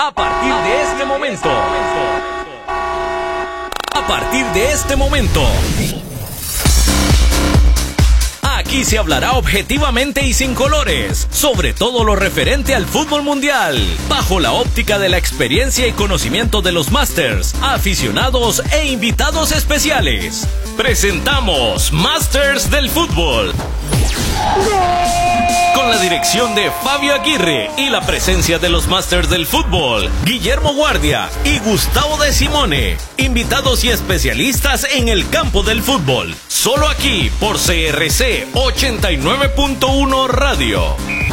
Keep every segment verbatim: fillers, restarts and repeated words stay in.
A partir de este momento. A partir de este momento. Aquí se hablará objetivamente y sin colores sobre todo lo referente al fútbol mundial, bajo la óptica de la experiencia y conocimiento de los Masters, aficionados e invitados especiales. Presentamos Masters del Fútbol. Con la dirección de Fabio Aguirre y la presencia de los Masters del Fútbol, Guillermo Guardia y Gustavo de Simone, invitados y especialistas en el campo del fútbol, solo aquí por C R C ochenta y nueve punto uno Radio.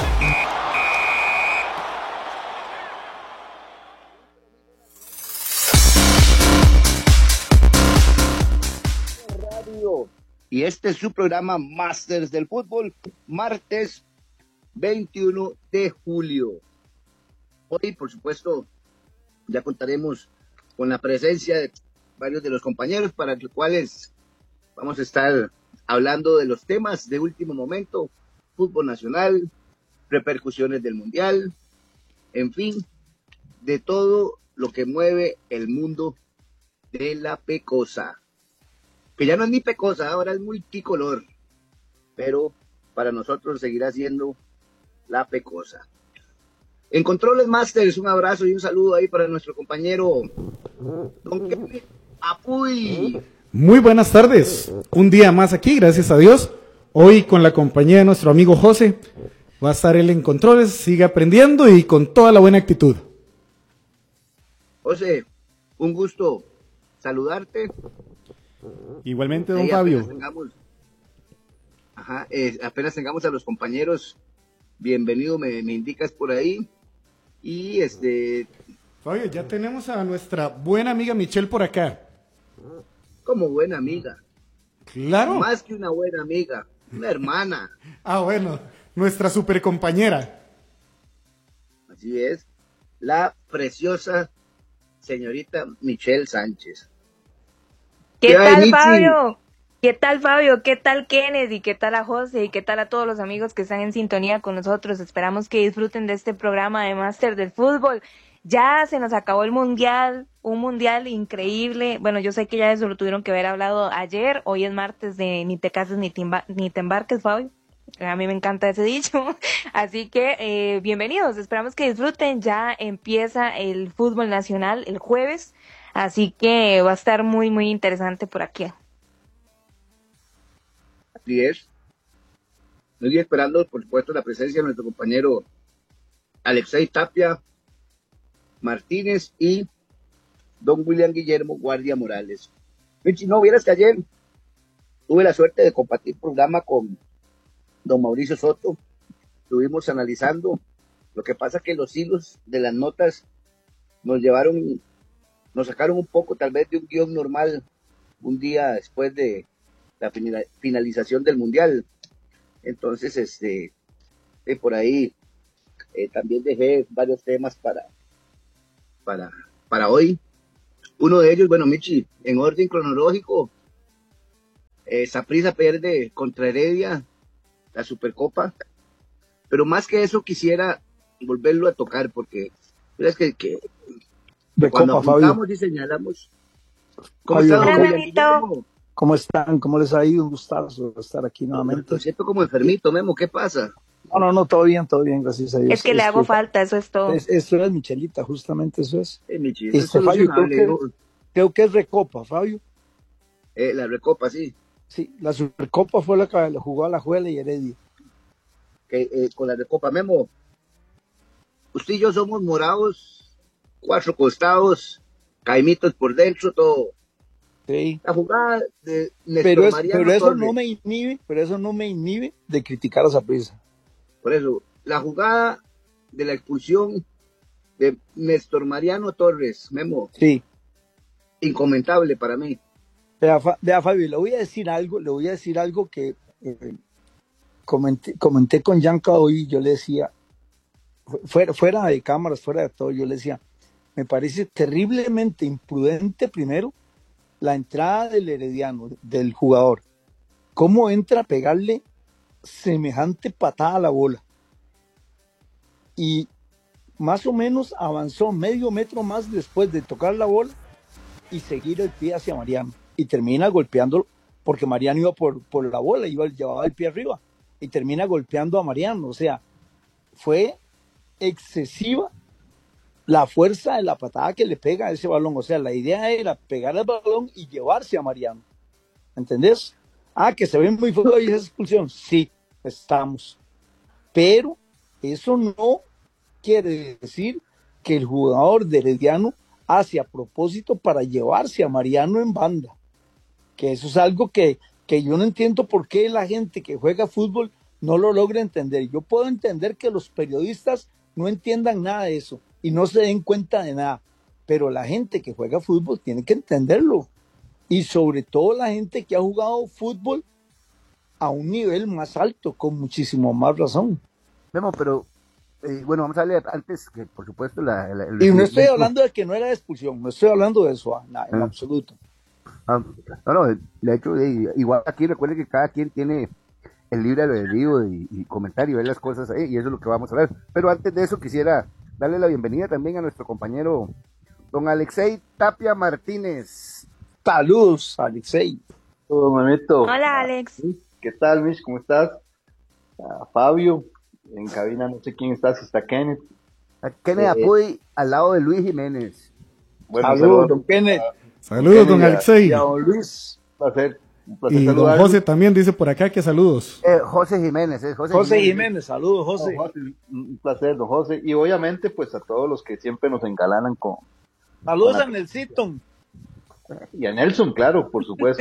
Y este es su programa Masters del Fútbol, martes veintiuno de julio. Hoy, por supuesto, ya contaremos con la presencia de varios de los compañeros para los cuales vamos a estar hablando de los temas de último momento, fútbol nacional, repercusiones del mundial, en fin, de todo lo que mueve el mundo de la pecosa. Que ya no es ni pecosa, ahora es multicolor, pero para nosotros seguirá siendo la pecosa. En Controles Masters, un abrazo y un saludo ahí para nuestro compañero Don Kevin Apuy. Muy buenas tardes, un día más aquí, gracias a Dios, hoy con la compañía de nuestro amigo José, va a estar él en Controles, sigue aprendiendo y con toda la buena actitud. José, un gusto saludarte. Igualmente, don Ahí Fabio. Apenas tengamos, ajá, eh, apenas tengamos a los compañeros, bienvenido, me, me indicas por ahí. Y este... Fabio, ya tenemos a nuestra buena amiga Michelle por acá. Como buena amiga. Claro. Más que una buena amiga, una hermana. Ah, bueno, nuestra super compañera. Así es, la preciosa señorita Michelle Sánchez. ¿Qué, ¿Qué tal, hay, Fabio? ¿Qué tal, Fabio? ¿Qué tal, Kennedy? ¿Qué tal a José? ¿Y qué tal a todos los amigos que están en sintonía con nosotros? Esperamos que disfruten de este programa de Máster del Fútbol. Ya se nos acabó el Mundial, un Mundial increíble. Bueno, yo sé que ya eso lo tuvieron que haber hablado ayer. Hoy es martes de ni te cases ni te, ni te embarques, Fabio. A mí me encanta ese dicho. Así que eh, bienvenidos. Esperamos que disfruten. Ya empieza el fútbol nacional el jueves. Así que va a estar muy, muy interesante por aquí. Así es. Estoy esperando, por supuesto, la presencia de nuestro compañero Alexei Tapia Martínez y don William Guillermo Guardia Morales. Michi, no vieras que ayer tuve la suerte de compartir programa con don Mauricio Soto. Estuvimos analizando. Lo que pasa que los hilos de las notas nos llevaron... Nos sacaron un poco tal vez de un guión normal un día después de la finalización del Mundial. Entonces, este, eh, por ahí eh, también dejé varios temas para, para, para hoy. Uno de ellos, bueno, Michi, en orden cronológico, eh, Saprissa pierde contra Heredia la Supercopa, pero más que eso quisiera volverlo a tocar porque es que... que de cuando Copa, apuntamos Fabio. y señalamos. ¿Cómo Fabio, están, ¿cómo, Guillermo? ¿Cómo están? ¿Cómo les ha ido? Un gustazo estar aquí nuevamente. Lo siento como enfermito, Memo, ¿qué pasa? No, no, no, todo bien, todo bien, gracias a Dios. Es que le hago Esto, falta, eso es todo. Es, esto es Michelita, justamente eso es. Eh, Michi, eso Este, es Fabio, creo solucionable. que, creo que es Recopa, Fabio. Eh, la Recopa, sí. Sí, la Supercopa fue la que la jugó Alajuela y Heredia. Que, eh, con la Recopa, Memo, usted y yo somos morados, cuatro costados, caimitos por dentro, todo. Sí. La jugada de Néstor Pero, es, Mariano pero eso Torres. no me inhibe, pero eso no me inhibe de criticar a Saprissa. Por eso, la jugada de la expulsión de Néstor Mariano Torres, Memo, Sí. incomentable para mí. Vea, Fa- vea, Fabio, le voy a decir algo, le voy a decir algo que eh, comenté, comenté con Yanka hoy, yo le decía, fu- fuera, fuera de cámaras, fuera de todo, yo le decía, me parece terriblemente imprudente primero la entrada del Herediano, del jugador. ¿Cómo entra a pegarle semejante patada a la bola? Y más o menos avanzó medio metro más después de tocar la bola y seguir el pie hacia Mariano. Y termina golpeando, porque Mariano iba por, por la bola, iba, llevaba el pie arriba, y termina golpeando a Mariano. O sea, fue excesiva la fuerza de la patada que le pega a ese balón. O sea, la idea era pegar el balón y llevarse a Mariano. ¿Entendés? Ah, que se ve muy feo y esa expulsión. Sí, estamos. Pero eso no quiere decir que el jugador de Herediano hace a propósito para llevarse a Mariano en banda. Que eso es algo que, que yo no entiendo por qué la gente que juega fútbol no lo logra entender. Yo puedo entender que los periodistas no entiendan nada de eso y no se den cuenta de nada, pero la gente que juega fútbol tiene que entenderlo, y sobre todo la gente que ha jugado fútbol a un nivel más alto, con muchísimo más razón. Memo, pero eh, bueno, vamos a ver antes que, por supuesto, la, la el, y no estoy el, hablando de que no era expulsión, no estoy hablando de eso, nada, en ah. absoluto. Ah, no, no, de hecho, eh, igual aquí recuerde que cada quien tiene el libre albedrío y, y comentar y ver las cosas ahí, y eso es lo que vamos a ver. Pero antes de eso quisiera darle la bienvenida también a nuestro compañero don Alexei Tapia Martínez. Saludos, Alexei. Todo momento. Hola, Alex. ¿Qué tal, Mish? ¿Cómo estás? Uh, Fabio, en cabina no sé quién está, si está Kenneth. A Kenneth eh, Apuy, al lado de Luis Jiménez. Bueno, saludos, saludos, don Kenneth. Saludos, don Alexei. Don Luis, un placer. Un placer y saludarlo. Don José también dice por acá que saludos. Eh, José Jiménez, eh, José, José Jiménez. Jiménez, saludos, José. No, José. Un placer, don José. Y obviamente, pues a todos los que siempre nos engalanan con. Saludos con a Nelsito. Y a Nelson, claro, por supuesto.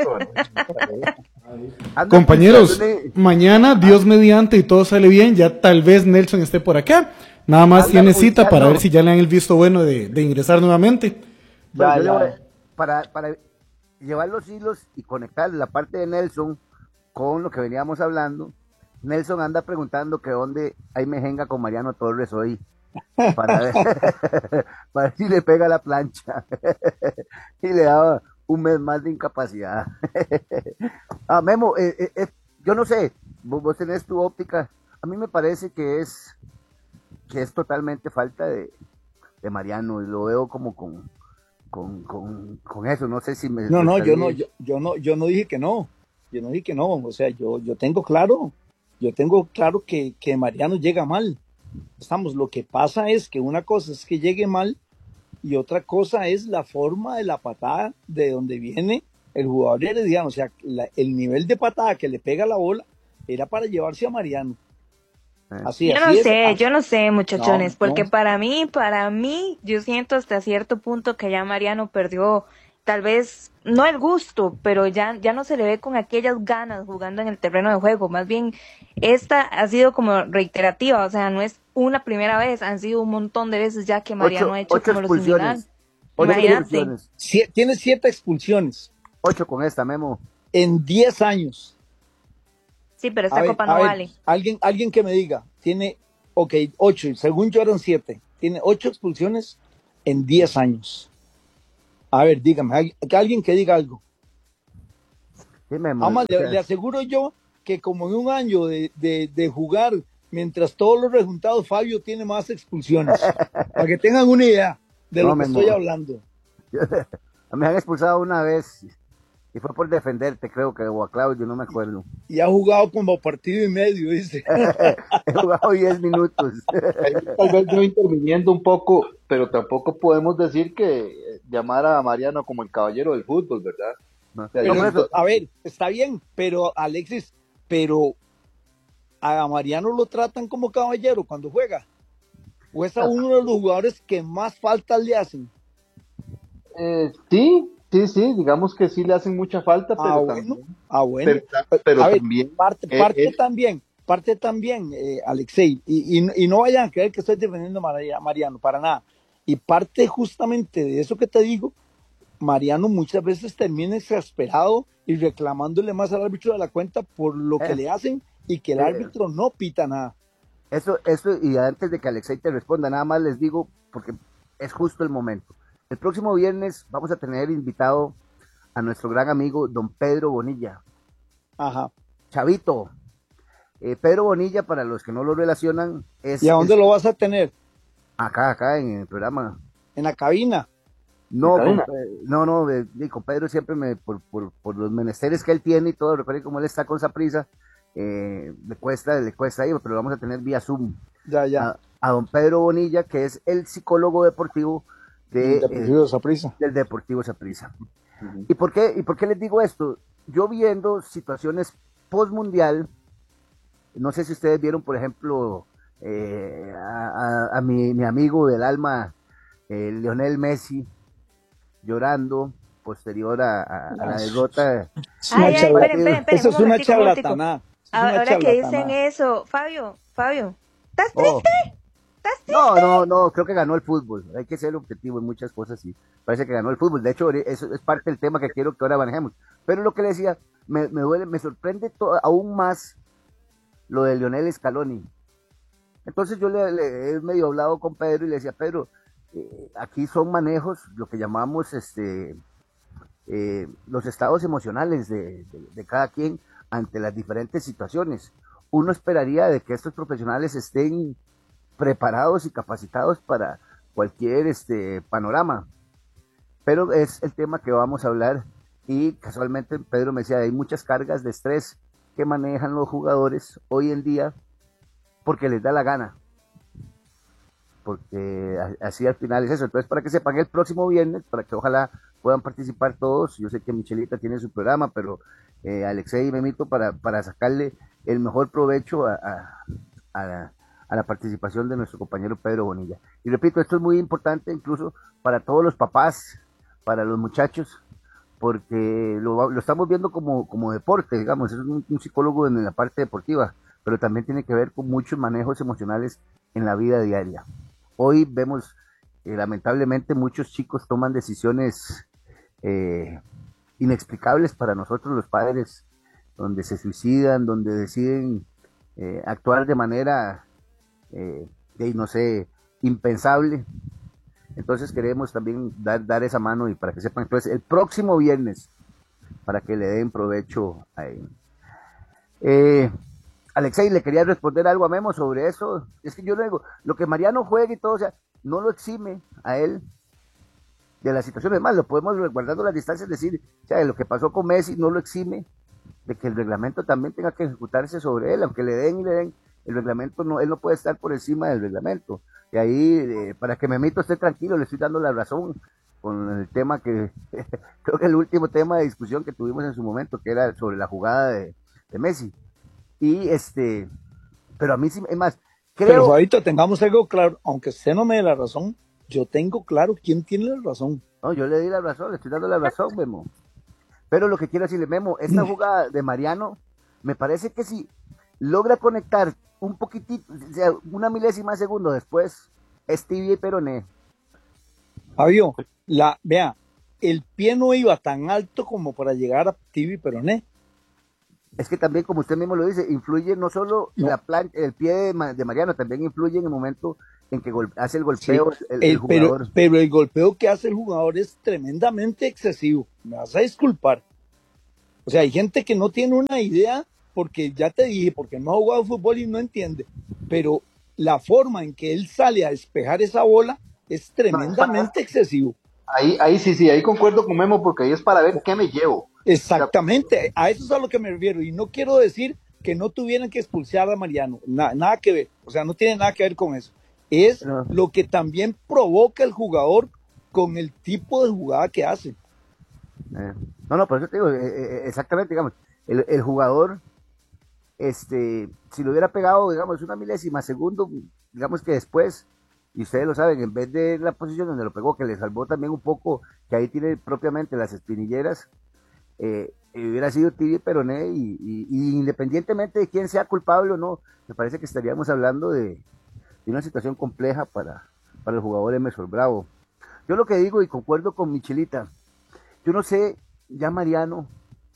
Compañeros, mañana, Dios mediante y todo sale bien, ya tal vez Nelson esté por acá. Nada más Anda, tiene cita ya, para no. ver si ya le dan el visto bueno de, de ingresar nuevamente. Ya, ya. Voy, para, para llevar los hilos y conectar la parte de Nelson con lo que veníamos hablando, Nelson anda preguntando que dónde hay mejenga con Mariano Torres hoy. Para ver, para ver si le pega la plancha y le daba un mes más de incapacidad. ah, Memo, eh, eh, eh, yo no sé, vos, vos tenés tu óptica. A mí me parece que es que es totalmente falta de, de Mariano, y lo veo como con con, con, con eso. No sé si me no no yo no yo, yo no yo no dije que no yo no dije que no o sea yo yo tengo claro yo tengo claro que que Mariano llega mal. Estamos, lo que pasa es que una cosa es que llegue mal y otra cosa es la forma de la patada de donde viene el jugador herediano. O sea, la, el nivel de patada que le pega la bola era para llevarse a Mariano. Así, yo así no es, sé, así. yo no sé, muchachones, no, porque no. para mí, para mí, yo siento hasta cierto punto que ya Mariano perdió, tal vez, no el gusto, pero ya, ya no se le ve con aquellas ganas jugando en el terreno de juego. Más bien, esta ha sido como reiterativa, o sea, no es una primera vez, han sido un montón de veces ya que Mariano ocho, ha hecho como lo similar. Imagínate. Sie- tiene siete expulsiones. Ocho con esta, Memo. En diez años. Sí, pero esta ver, copa no ver, vale. Alguien, alguien que me diga, tiene, ok, ocho, según yo eran siete, tiene ocho expulsiones en diez años. A ver, dígame, alguien que diga algo. Además, le, le aseguro yo que como en un año de, de, de jugar, mientras todos los resultados, Fabio tiene más expulsiones. Para que tengan una idea de no, lo que estoy no. hablando. Me han expulsado una vez y fue por defenderte, creo que, o a Claudio, no me acuerdo. Y ha jugado como partido y medio, dice. He jugado diez minutos. Tal vez yo interviniendo un poco, pero tampoco podemos decir que llamar a Mariano como el caballero del fútbol, ¿verdad? No, o sea, pero, a ver, está bien, pero Alexis, pero a Mariano lo tratan como caballero cuando juega. ¿O es a uno de los jugadores que más faltas le hacen? Eh, sí, sí, sí, digamos que sí le hacen mucha falta, pero ah, bueno, también. Ah, bueno. Pero, pero a ver, también. Parte, eh, parte eh, también, parte también, eh, Alexei, y, y, y no vayan a creer que estoy defendiendo a Mariano, para nada. Y parte justamente de eso que te digo, Mariano muchas veces termina exasperado y reclamándole más al árbitro de la cuenta por lo que eh, le hacen y que el eh, árbitro no pita nada. Eso, eso, y antes de que Alexei te responda, nada más les digo, porque es justo el momento. El próximo viernes vamos a tener invitado a nuestro gran amigo don Pedro Bonilla. Ajá. Chavito. Eh, Pedro Bonilla, para los que no lo relacionan, es... ¿Y a dónde es, lo vas a tener? Acá, acá en el programa. En la cabina. No, con, no, no, de, de, con Pedro siempre me, por, por, por los menesteres que él tiene y todo, recuerden cómo él está con esa prisa, eh, le cuesta, le cuesta ir, pero lo vamos a tener vía Zoom. Ya, ya. A, a don Pedro Bonilla, que es el psicólogo deportivo de, Deportivo eh, Saprissa. del Deportivo Saprissa. Uh-huh. ¿Y por qué, y por qué les digo esto? Yo viendo situaciones post-mundial, no sé si ustedes vieron, por ejemplo, eh, a, a, a mi, mi amigo del alma, eh, Lionel Messi, llorando posterior a, a, a la derrota. Ay, ay, esperen, esperen, esperen, eso es una charlatanada. Ahora que dicen eso, Fabio, Fabio, ¿estás triste? Oh. ¿Estás triste? No, no, no, creo que ganó el fútbol. Hay que ser objetivo en muchas cosas, sí. Parece que ganó el fútbol. De hecho, eso es parte del tema que quiero que ahora manejemos. Pero lo que le decía, me, me duele, me sorprende todo, aún más lo de Lionel Scaloni. Entonces yo le, le he medio hablado con Pedro y le decía, Pedro, eh, aquí son manejos, lo que llamamos este eh, los estados emocionales de, de, de cada quien ante las diferentes situaciones. Uno esperaría de que estos profesionales estén preparados y capacitados para cualquier este panorama, pero es el tema que vamos a hablar. Y casualmente Pedro me decía, hay muchas cargas de estrés que manejan los jugadores hoy en día porque les da la gana, porque así al final es eso. Entonces, para que sepan, el próximo viernes, para que ojalá puedan participar todos, yo sé que Michelita tiene su programa, pero eh, Alexei y Memito para, para sacarle el mejor provecho a, a, a, la, a la participación de nuestro compañero Pedro Bonilla. Y repito, esto es muy importante incluso para todos los papás, para los muchachos, porque lo, lo estamos viendo como, como deporte, digamos, es un, un psicólogo en la parte deportiva, pero también tiene que ver con muchos manejos emocionales en la vida diaria. Hoy vemos, eh, lamentablemente, muchos chicos toman decisiones eh, inexplicables para nosotros los padres, donde se suicidan, donde deciden eh, actuar de manera, eh, de, no sé, impensable. Entonces queremos también dar, dar esa mano y para que sepan, entonces el próximo viernes, para que le den provecho a él. Eh, Alexei, ¿le quería responder algo a Memo sobre eso? Es que yo le digo, lo que Mariano juegue y todo, o sea, no lo exime a él de las situaciones más, lo podemos guardando las distancias, decir, o sea, lo que pasó con Messi no lo exime de que el reglamento también tenga que ejecutarse sobre él, aunque le den y le den, el reglamento no, él no puede estar por encima del reglamento. Y ahí, eh, para que Memito esté tranquilo, le estoy dando la razón con el tema que, creo que el último tema de discusión que tuvimos en su momento, que era sobre la jugada de, de Messi. Y este, pero a mí sí, es más, creo... Pero Fabito, tengamos algo claro, aunque usted no me dé la razón, yo tengo claro quién tiene la razón. No, yo le di la razón, le estoy dando la razón, Memo. Pero lo que quiero decirle, Memo, esta jugada de Mariano, me parece que si logra conectar un poquitito, o sea, una milésima de segundo después, es tibia y peroné. Fabio, la, vea, el pie no iba tan alto como para llegar a tibia y peroné. Es que también, como usted mismo lo dice, influye no solo no. La plan el pie de, de Mariano, también influye en el momento en que gol hace el golpeo sí, el, el, el jugador. Pero, pero el golpeo que hace el jugador es tremendamente excesivo. Me vas a disculpar. O sea, hay gente que no tiene una idea, porque ya te dije, porque no ha jugado fútbol y no entiende. Pero la forma en que él sale a despejar esa bola es tremendamente excesivo. Ahí, ahí sí, sí, ahí concuerdo con Memo, porque ahí es para ver qué me llevo. Exactamente, a eso es a lo que me refiero, y no quiero decir que no tuvieran que expulsar a Mariano, Na, nada que ver, o sea, no tiene nada que ver con eso, es no. Lo que también provoca el jugador con el tipo de jugada que hace. Eh, no, no, por eso te digo, eh, eh, exactamente, digamos, el, el jugador, este, si lo hubiera pegado, digamos, una milésima segundo, digamos que después, y ustedes lo saben, en vez de la posición donde lo pegó, que le salvó también un poco, que ahí tiene propiamente las espinilleras, Eh, hubiera sido tibia y peroné, y, y, y independientemente de quién sea culpable o no, me parece que estaríamos hablando de, de una situación compleja para, para el jugador Emerson Bravo. Yo lo que digo, y concuerdo con Michelita, yo no sé, ya Mariano,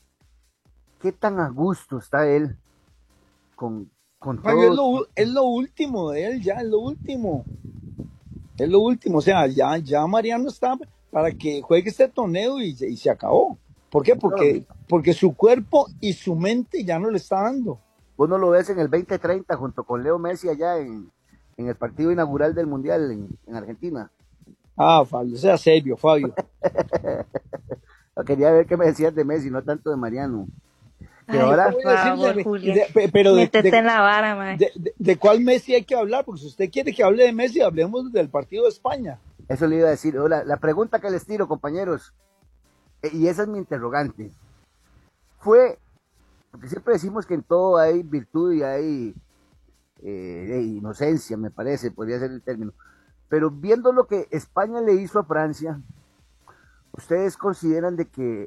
qué tan a gusto está él con, con todo. Es lo, es lo último de él, ya es lo último. Es lo último, o sea, ya, ya Mariano está para que juegue este torneo y, y se acabó. ¿Por qué? Porque, porque su cuerpo y su mente ya no le está dando. Vos no lo ves en el veinte treinta junto con Leo Messi allá en, en el partido inaugural del Mundial en, en Argentina. Ah, Fabio, sea serio, Fabio. Quería ver qué me decías de Messi, no tanto de Mariano. Ay, ahora, por favor, de, Julio. de, pero de, Métete de, en la vara, man. de, de, de cuál Messi hay que hablar, porque si usted quiere que hable de Messi, hablemos del partido de España. Eso le iba a decir. La, la pregunta que les tiro, compañeros, y esa es mi interrogante, fue, porque siempre decimos que en todo hay virtud y hay eh, inocencia, me parece, podría ser el término, pero viendo lo que España le hizo a Francia, ¿ustedes consideran de que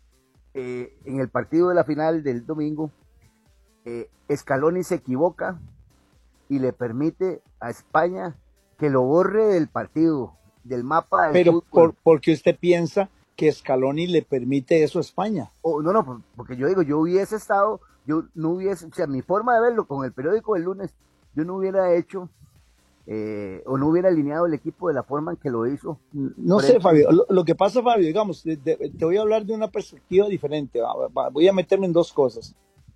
eh, en el partido de la final del domingo, eh, Scaloni se equivoca y le permite a España que lo borre del partido, del mapa del Pero fútbol? por, porque usted piensa que Scaloni le permite eso a España. Oh, no, no, porque yo digo, yo hubiese estado, yo no hubiese, o sea, mi forma de verlo con el periódico del lunes, yo no hubiera hecho eh, o no hubiera alineado el equipo de la forma en que lo hizo. No sé, Fabio, lo, lo que pasa, Fabio, digamos, de, de, te voy a hablar de una perspectiva diferente, va, va, voy a meterme en dos cosas.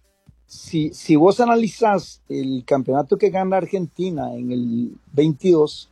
Si, si vos analizás el campeonato que gana Argentina en el veintidós,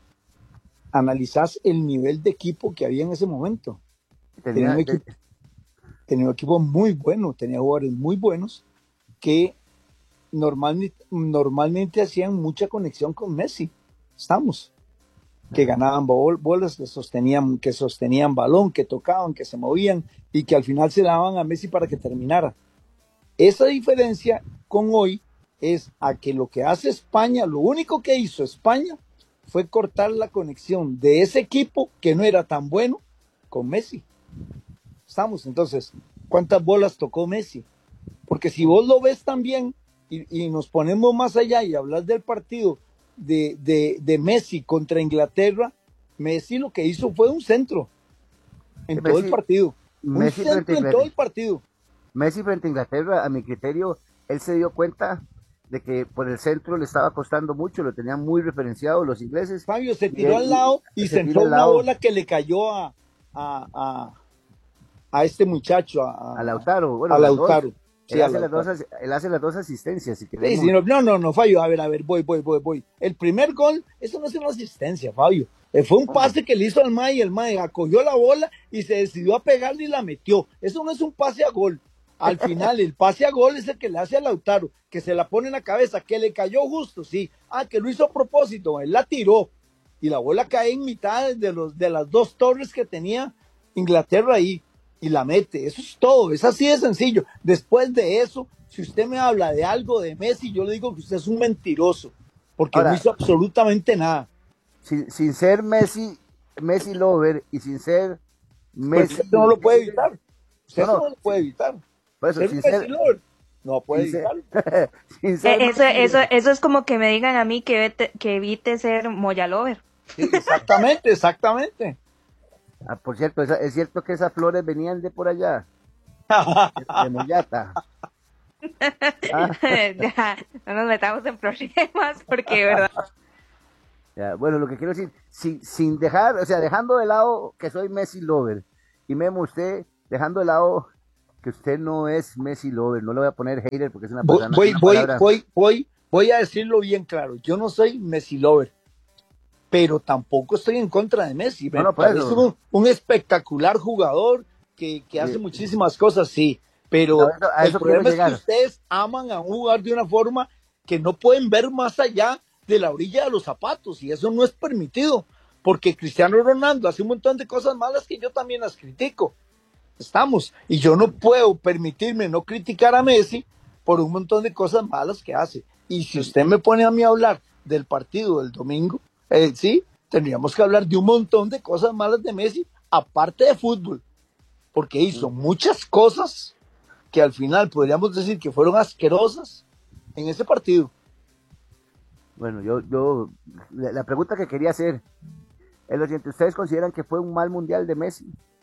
analizás el nivel de equipo que había en ese momento. Tenía, tenía, un, equipo, tenía un equipo muy bueno, tenía jugadores muy buenos que normalmente, normalmente hacían mucha conexión con Messi. Estamos. Que ganaban bol, bolas, que sostenían, que sostenían balón, que tocaban, que se movían y que al final se daban a Messi para que terminara. Esa diferencia con hoy es a que lo que hace España, lo único que hizo España fue cortar la conexión de ese equipo que no era tan bueno con Messi. Estamos, entonces, ¿cuántas bolas tocó Messi? Porque si vos lo ves también y, y nos ponemos más allá y hablas del partido de, de, de Messi contra Inglaterra, Messi lo que hizo fue un centro en Messi, todo el partido. Messi un centro en todo el partido. Messi frente a Inglaterra, a mi criterio, él se dio cuenta de que por el centro le estaba costando mucho, lo tenían muy referenciado los ingleses. Fabio se tiró al lado y centró una bola que le cayó a, a, a, a este muchacho, a, a Lautaro. Bueno, a Lautaro. Dos, sí, él, hace Lautaro. Las dos, él hace las dos asistencias. Si sí, sí, no, no, no, no, Fabio, a ver, a ver, voy, voy, voy, voy. El primer gol, eso no es una asistencia, Fabio. Fue un pase que le hizo al Mae y el Mae acogió la bola y se decidió a pegarle y la metió. Eso no es un pase a gol. Al final, el pase a gol es el que le hace a Lautaro, que se la pone en la cabeza, que le cayó justo, sí. Ah, que lo hizo a propósito, él la tiró. Y la bola cae en mitad de, los, de las dos torres que tenía Inglaterra ahí. Y la mete. Eso es todo, es así de sencillo. Después de eso, si usted me habla de algo de Messi, yo le digo que usted es un mentiroso. Porque Ahora, no hizo absolutamente nada. Sin, sin ser Messi, Messi lover y sin ser Messi... Pues usted no lo puede evitar. Usted no, no, no lo puede evitar. Por eso, sin ser, no puede evitarlo. Ser, ser eso, eso, eso es como que me digan a mí que, vete, que evite ser Moya lover. Sí, exactamente, exactamente. Ah, por cierto, es, es cierto que esas flores venían de por allá, de Moyata. ¿Ah? Ya, no nos metamos en problemas porque, ¿verdad? Ya, bueno, lo que quiero decir, sin, sin dejar, o sea, dejando de lado que soy Messi lover, y Memo, usted dejando de lado que usted no es Messi lover, no le voy a poner hater porque es una persona. Voy, una voy, palabra... voy, voy, voy a decirlo bien claro, yo no soy Messi lover, pero tampoco estoy en contra de Messi. No, no, es un, un espectacular jugador que, que hace sí. muchísimas cosas, sí, pero no, eso, a eso el problema es llegar. que ustedes aman a un jugador de una forma que no pueden ver más allá de la orilla de los zapatos, y eso no es permitido, porque Cristiano Ronaldo hace un montón de cosas malas que yo también las critico. Estamos, y yo no puedo permitirme no criticar a Messi por un montón de cosas malas que hace. Y si usted me pone a mí a hablar del partido del domingo, eh, sí, tendríamos que hablar de un montón de cosas malas de Messi, aparte de fútbol, porque hizo muchas cosas que al final podríamos decir que fueron asquerosas en ese partido. Bueno, yo, yo, la, la pregunta que quería hacer es lo siguiente: ¿ustedes consideran que fue un mal mundial de Messi?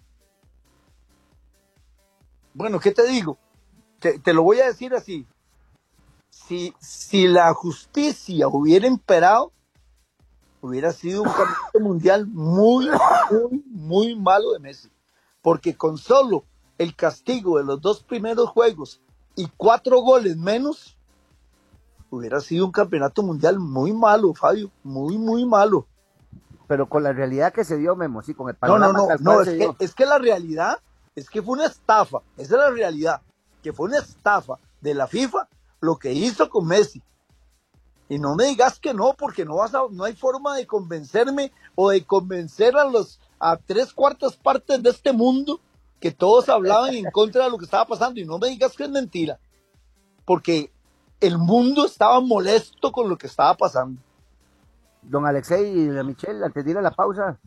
Bueno, ¿qué te digo? Te, te lo voy a decir así. Si, si la justicia hubiera imperado, hubiera sido un campeonato mundial muy, muy, muy malo de Messi. Porque con solo el castigo de los dos primeros juegos y cuatro goles menos, hubiera sido un campeonato mundial muy malo, Fabio, muy, muy malo. Pero con la realidad que se dio, Memo, sí, con el No, panorama. no, no, no, es que, es que la realidad es que fue una estafa, esa es la realidad, que fue una estafa de la FIFA lo que hizo con Messi. Y no me digas que no, porque no vas a, no hay forma de convencerme o de convencer a los a tres cuartas partes de este mundo que todos hablaban en contra de lo que estaba pasando. Y no me digas que es mentira, porque el mundo estaba molesto con lo que estaba pasando. Don Alexei y la Michelle, antes de ir a la pausa,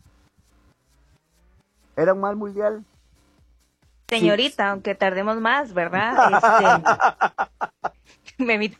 ¿era un mal mundial? Señorita, sí. Aunque tardemos más, ¿verdad? Este... Memito.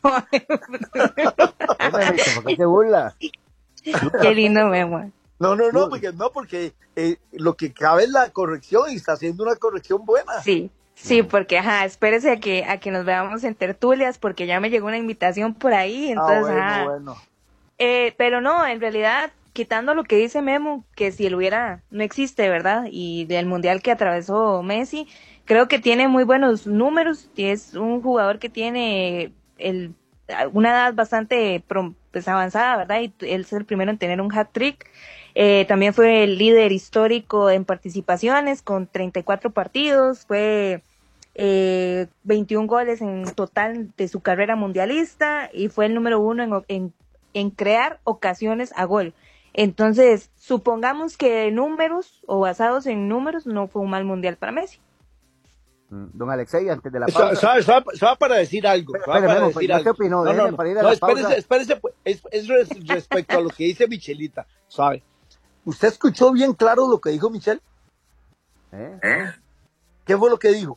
¿Por qué te burla? Qué lindo, Memo. No, no, no, porque, no, porque eh, lo que cabe es la corrección y está haciendo una corrección buena. Sí, sí, porque, ajá, espérese a que, a que nos veamos en tertulias, porque ya me llegó una invitación por ahí, entonces, ah, bueno, ajá. bueno. Eh, pero no, en realidad, quitando lo que dice Memo, que si él hubiera, no existe, ¿verdad? Y del mundial que atravesó Messi, creo que tiene muy buenos números, y es un jugador que tiene el, una edad bastante pues, avanzada, ¿verdad? Y él es el primero en tener un hat-trick. Eh, también fue el líder histórico en participaciones con treinta y cuatro partidos, fue eh, veintiún goles en total de su carrera mundialista y fue el número uno en, en, en crear ocasiones a gol. Entonces, supongamos que números o basados en números no fue un mal mundial para Messi. Don Alexei, antes de la pausa. Solo, solo, solo para decir algo. Solo para Memo, decir ¿no algo. opinó? No, no, no, para ir a no la espérese, pausa. espérese, es, es respecto a lo que dice Michelita, ¿sabe? ¿Usted escuchó bien claro lo que dijo Michel? ¿Eh? ¿Qué fue lo que dijo?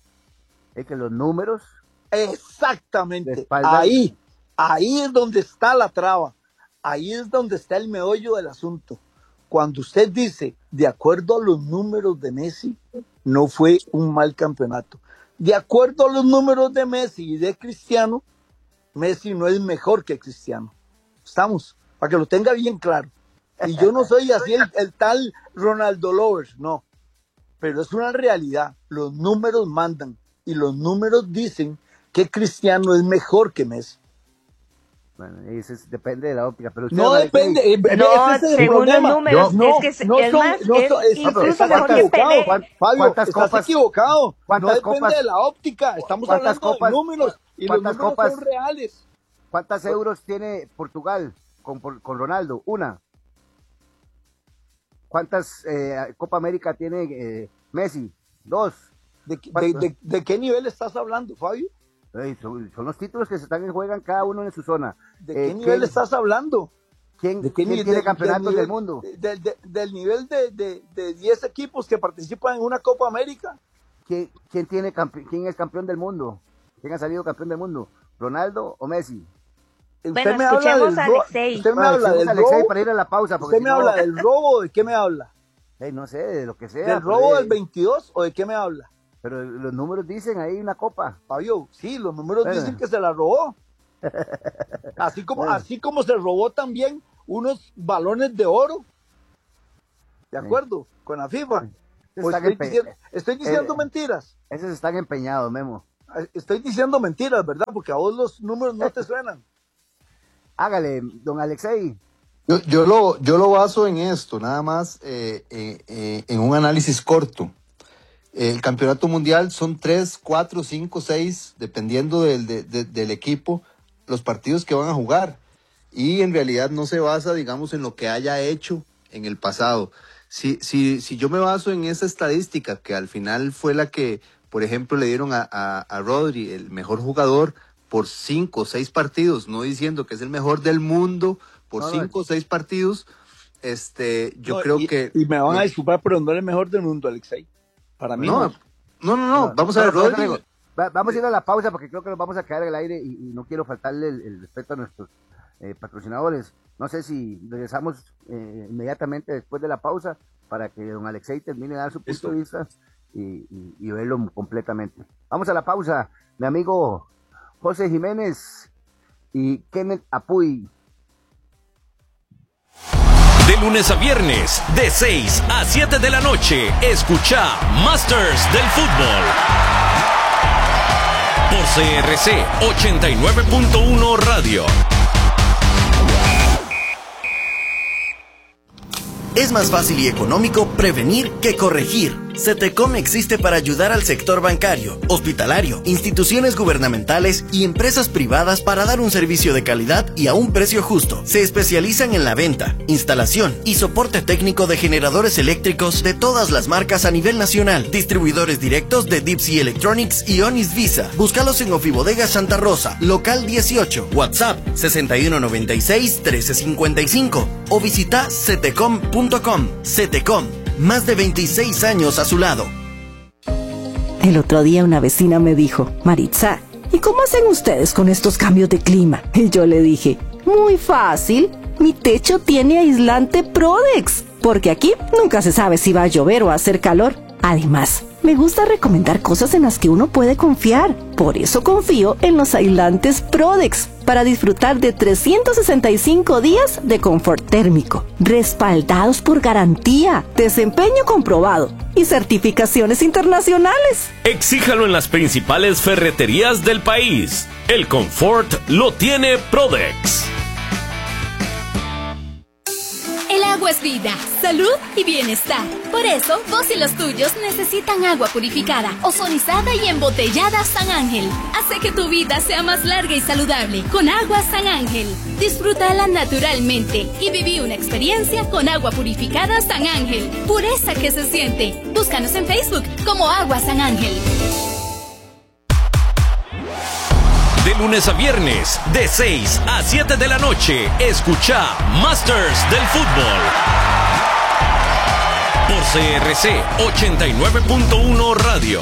Es que los números... Exactamente. Ahí, ahí es donde está la traba. Ahí es donde está el meollo del asunto. Cuando usted dice, de acuerdo a los números de Messi, no fue un mal campeonato. De acuerdo a los números de Messi y de Cristiano, Messi no es mejor que Cristiano. Estamos, para que lo tenga bien claro. Y yo no soy así el, el tal Ronaldo Lovers, no. Pero es una realidad. Los números mandan. Y los números dicen que Cristiano es mejor que Messi. Bueno, eso es, depende de la óptica. Pero usted no va depende. a decir, no, ese es según el los números, no, es que no es son, más, no es son, es, incluso estás mejor que equivocado, Pelé. Fabio, ¿Cuántas estás copas, equivocado. ¿cuántas No depende copas, de la óptica. Estamos hablando copas, de números. Y los números copas, son reales. ¿Cuántas euros tiene Portugal con, con Ronaldo? Una. ¿Cuántas eh, Copa América tiene eh, Messi? Dos. ¿De, de, de, ¿De qué nivel estás hablando, Fabio? Hey, son, son los títulos que se están juegan cada uno en su zona. ¿De eh, qué nivel ¿quién, estás hablando? ¿Quién, ¿De qué ¿quién ni, tiene de, campeonatos del, del mundo? De, de, del nivel de, de, de diez equipos que participan en una Copa América. ¿Quién, quién, tiene campe, ¿Quién es campeón del mundo? ¿Quién ha salido campeón del mundo? ¿Ronaldo o Messi? Usted bueno, me habla del a Alexei. Usted me bueno, habla del Alexei robo. Para ir a la pausa. Usted si me no... habla del robo. ¿De qué me habla? Hey, no sé, de lo que sea. ¿Del robo de... del veintidós o de qué me habla? Pero los números dicen ahí una copa. Fabio, sí, los números bueno. dicen que se la robó. Así como, bueno. así como se robó también unos balones de oro. ¿De acuerdo? Sí. Con la FIFA. Pues estoy, diciendo, estoy diciendo eh, mentiras. Esos están empeñados, Memo. Estoy diciendo mentiras, ¿verdad? Porque a vos los números no te suenan. Hágale, don Alexei. Yo, yo, lo, yo lo baso en esto, nada más eh, eh, eh, en un análisis corto. El campeonato mundial son tres, cuatro, cinco, seis, dependiendo del, de, de, del equipo, los partidos que van a jugar. Y en realidad no se basa, digamos, en lo que haya hecho en el pasado. Si, si, si yo me baso en esa estadística, que al final fue la que, por ejemplo, le dieron a, a, a Rodri, el mejor jugador, por cinco o seis partidos, no diciendo que es el mejor del mundo, por no, cinco o no. seis partidos, este, yo no, creo y, que... Y me van a disculpar, pero no es el mejor del mundo, Alexei. Para mí no. No, no, no, no. vamos a ver, Rodri. Va, vamos a ir a la pausa porque creo que nos vamos a quedar en el aire y, y no quiero faltarle el, el respeto a nuestros eh, patrocinadores. No sé si regresamos eh, inmediatamente después de la pausa para que don Alexei termine de dar su punto Esto. de vista y, y, y verlo completamente. Vamos a la pausa, mi amigo José Jiménez y Kenneth Apuy. De lunes a viernes, de seis a siete de la noche, escucha Masters del Fútbol. Por C R C ochenta y nueve punto uno Radio. Es más fácil y económico prevenir que corregir. CETECOM existe para ayudar al sector bancario, hospitalario, instituciones gubernamentales y empresas privadas para dar un servicio de calidad y a un precio justo. Se especializan en la venta, instalación y soporte técnico de generadores eléctricos de todas las marcas a nivel nacional. Distribuidores directos de Deep Sea Electronics y Onis Visa. Búscalos en Ofibodega Santa Rosa, local dieciocho, WhatsApp sesenta y uno noventa y seis trece cincuenta y cinco o visita cetecom punto com. CETECOM. Más de veintiséis años a su lado. El otro día una vecina me dijo, Maritza, ¿y cómo hacen ustedes con estos cambios de clima? Y yo le dije, muy fácil, mi techo tiene aislante Prodex, porque aquí nunca se sabe si va a llover o a hacer calor. Además, me gusta recomendar cosas en las que uno puede confiar. Por eso confío en los aislantes Prodex, para disfrutar de trescientos sesenta y cinco días de confort térmico, respaldados por garantía, desempeño comprobado y certificaciones internacionales. Exíjalo en las principales ferreterías del país. El confort lo tiene Prodex. El agua es vida, salud y bienestar. Por eso, vos y los tuyos necesitan agua purificada, ozonizada y embotellada San Ángel. Hace que tu vida sea más larga y saludable con agua San Ángel. Disfrútala naturalmente y viví una experiencia con agua purificada San Ángel. Pureza que se siente. Búscanos en Facebook como Agua San Ángel. De lunes a viernes, de seis a siete de la noche, escucha Masters del Fútbol. Por C R C ochenta y nueve punto uno Radio.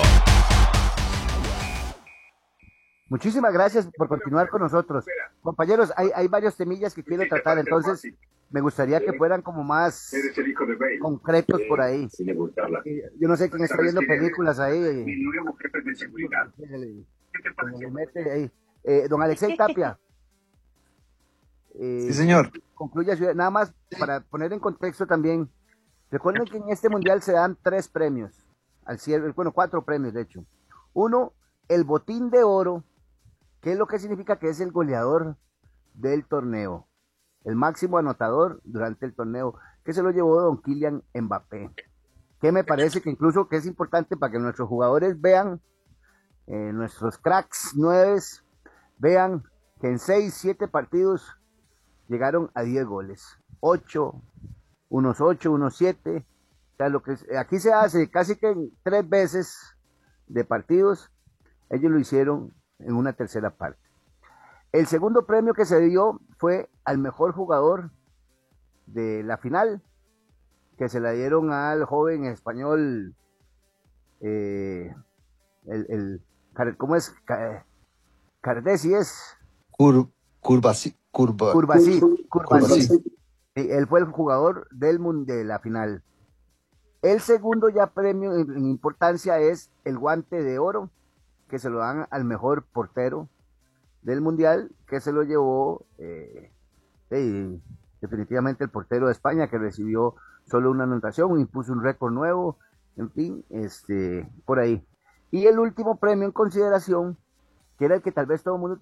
Muchísimas gracias por continuar con nosotros. Compañeros, hay, hay varios temillas que quiero tratar, entonces me gustaría que fueran como más concretos por ahí. Yo no sé quién está viendo películas ahí. Mi nuevo jefe de seguridad. Le mete ahí. Eh, don Alexei Tapia. Eh, sí, señor. Concluye, nada más para poner en contexto también. Recuerden que en este mundial se dan tres premios, al cierre, bueno, cuatro premios de hecho. Uno, el botín de oro, que es lo que significa que es el goleador del torneo, el máximo anotador durante el torneo, que se lo llevó don Kylian Mbappé. Que me parece que incluso que es importante para que nuestros jugadores vean, eh, nuestros cracks nueves, vean que en seis, siete partidos llegaron a diez goles. ocho, unos ocho, unos siete. O sea, lo que aquí se hace casi que tres veces de partidos, ellos lo hicieron en una tercera parte. El segundo premio que se dio fue al mejor jugador de la final, que se la dieron al joven español, eh, el, el, ¿cómo es? Cardesi es. Cur, Curvasi, curva, Curvasi, Curvasi. Él fue el jugador del de la final. El segundo ya premio en, en importancia es el guante de oro, que se lo dan al mejor portero del mundial, que se lo llevó eh, eh, definitivamente el portero de España, que recibió solo una anotación, impuso un récord nuevo, en fin, este, por ahí. Y el último premio en consideración, que era el que tal vez todo el mundo